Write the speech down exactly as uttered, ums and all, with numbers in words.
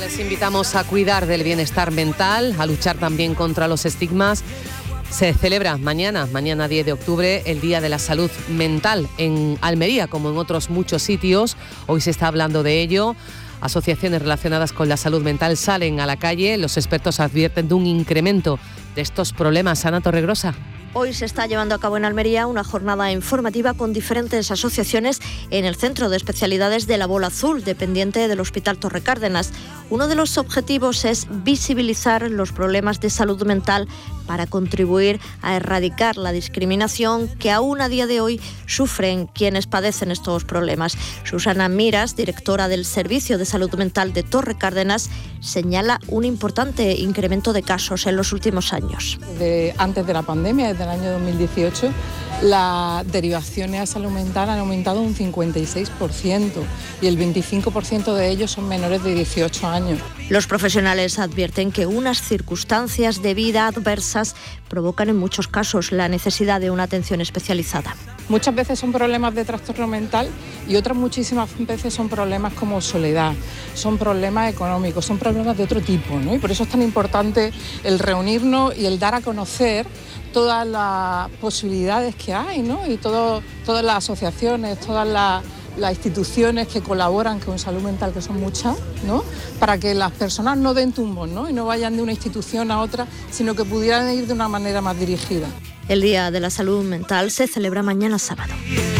Les invitamos a cuidar del bienestar mental, a luchar también contra los estigmas. Se celebra mañana, mañana diez de octubre, el Día de la Salud Mental en Almería, como en otros muchos sitios. Hoy se está hablando de ello. Asociaciones relacionadas con la salud mental salen a la calle. Los expertos advierten de un incremento de estos problemas. Ana Torregrosa. Hoy se está llevando a cabo en Almería una jornada informativa con diferentes asociaciones en el Centro de Especialidades de la Bola Azul, dependiente del Hospital Torre Cárdenas. Uno de los objetivos es visibilizar los problemas de salud mental para contribuir a erradicar la discriminación que aún a día de hoy sufren quienes padecen estos problemas. Susana Miras, directora del Servicio de Salud Mental de Torre Cárdenas, señala un importante incremento de casos en los últimos años. De, antes de la pandemia, desde el año dos mil dieciocho, las derivaciones a salud mental han aumentado un cincuenta y seis por ciento y el veinticinco por ciento de ellos son menores de dieciocho años. Los profesionales advierten que unas circunstancias de vida adversas provocan en muchos casos la necesidad de una atención especializada. Muchas veces son problemas de trastorno mental y otras muchísimas veces son problemas como soledad, son problemas económicos, son problemas de otro tipo, ¿no? Y por eso es tan importante el reunirnos y el dar a conocer todas las posibilidades que hay, ¿no? Y todo, todas las asociaciones, todas las, las instituciones que colaboran con salud mental, que son muchas, ¿no? Para que las personas no den tumbos, ¿no? Y no vayan de una institución a otra, sino que pudieran ir de una manera más dirigida. El Día de la Salud Mental se celebra mañana sábado.